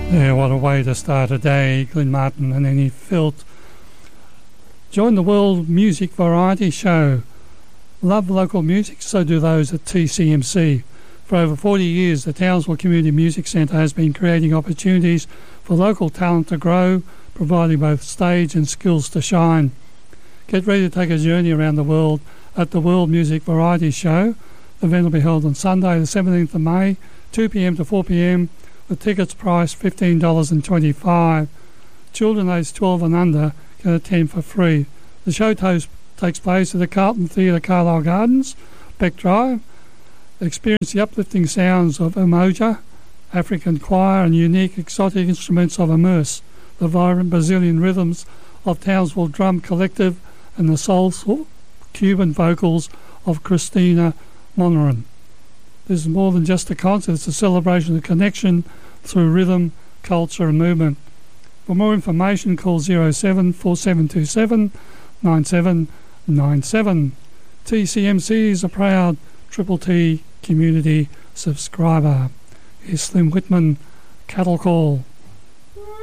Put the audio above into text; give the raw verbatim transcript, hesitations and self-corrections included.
Yeah, what a way to start a day, Glenn Martin and Annie Filt. Join the World Music Variety Show. Love local music, so do those at T C M C. For over forty years, the Townsville Community Music Centre has been creating opportunities for local talent to grow, providing both stage and skills to shine. Get ready to take a journey around the world at the World Music Variety Show. The event will be held on Sunday the seventeenth of May, two p m to four p m, with tickets priced fifteen dollars twenty-five. Children aged twelve and under can attend for free. The show tos- takes place at the Carlton Theatre, Carlisle Gardens, Beck Drive. Experience the uplifting sounds of Umoja, African choir and unique exotic instruments of Immerse, the vibrant Brazilian rhythms of Townsville Drum Collective and the soulful Cuban vocals of Christina Monaran. This is more than just a concert, it's a celebration of connection through rhythm, culture and movement. For more information, call zero seven four seven two seven nine seven nine seven. T C M C is a proud Triple T community subscriber. Here's Slim Whitman, Cattle Call.